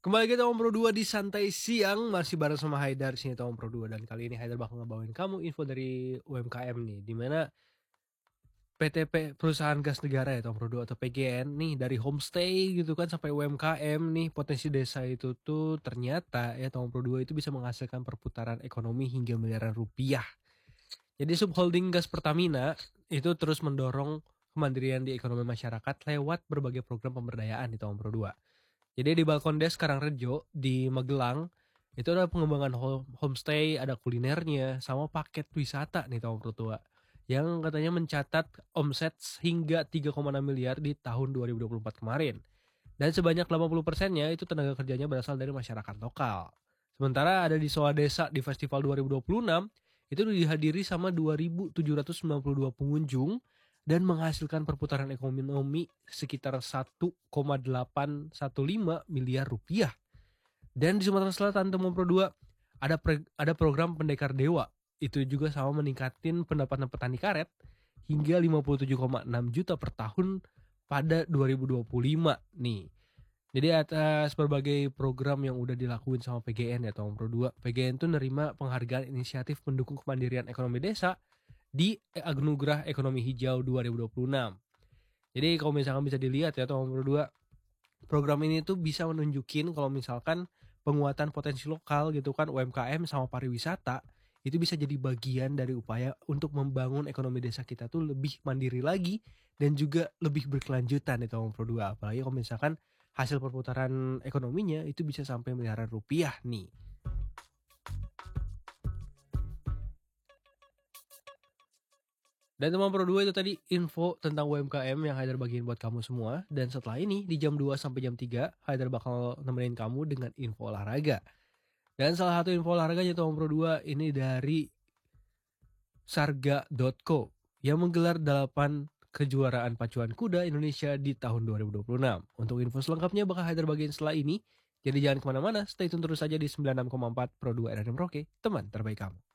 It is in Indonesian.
Kembali kita ngobrol dua di santai siang, masih bareng sama Haidar sini Tom Pro 2 dan kali ini Haidar bakal ngebawain kamu info dari UMKM nih, di mana PTP perusahaan gas negara ya Tom Pro 2 atau PGN nih dari homestay gitu kan sampai UMKM nih potensi desa itu tuh ternyata ya Tom Pro 2 itu bisa menghasilkan perputaran ekonomi hingga miliaran rupiah. Jadi subholding gas Pertamina itu terus mendorong kemandirian di ekonomi masyarakat lewat berbagai program pemberdayaan di Tom Pro 2. Jadi di Balkon Des Karangrejo di Magelang itu ada pengembangan homestay, ada kulinernya, sama paket wisata nih tahun Tua yang katanya mencatat omset hingga 3,6 miliar di tahun 2024 kemarin. Dan sebanyak 80%-nya itu tenaga kerjanya berasal dari masyarakat lokal. Sementara ada di Soa Desa di Festival 2026 itu dihadiri sama 2.792 pengunjung dan menghasilkan perputaran ekonomi sekitar 1,815 miliar rupiah. Dan di Sumatera Selatan Temon Pro 2 ada program Pendekar Dewa. Itu juga sama meningkatin pendapatan petani karet hingga 57,6 juta per tahun pada 2025 nih. Jadi atas berbagai program yang udah dilakuin sama PGN ya Temon Pro 2, PGN tuh nerima penghargaan inisiatif mendukung kemandirian ekonomi desa di Anugerah Ekonomi Hijau 2026. Jadi kalau misalkan bisa dilihat ya Tom berdua, program ini tuh bisa menunjukin kalau misalkan penguatan potensi lokal gitu kan UMKM sama pariwisata itu bisa jadi bagian dari upaya untuk membangun ekonomi desa kita tuh lebih mandiri lagi dan juga lebih berkelanjutan itu Tom berdua. Apalagi kalau misalkan hasil perputaran ekonominya itu bisa sampai miliaran rupiah nih. Dan teman Pro 2 itu tadi info tentang UMKM yang Haidar bagiin buat kamu semua. Dan setelah ini di jam 2 sampai jam 3 Haidar bakal nemenin kamu dengan info olahraga. Dan salah satu info olahraganya teman Pro 2 ini dari Sarga.co yang menggelar 8 kejuaraan pacuan kuda Indonesia di tahun 2026. Untuk info selengkapnya bakal Haidar bagiin setelah ini. Jadi jangan kemana-mana, stay tune terus saja di 96,4 Pro 2 RRM Roke, teman terbaik kamu.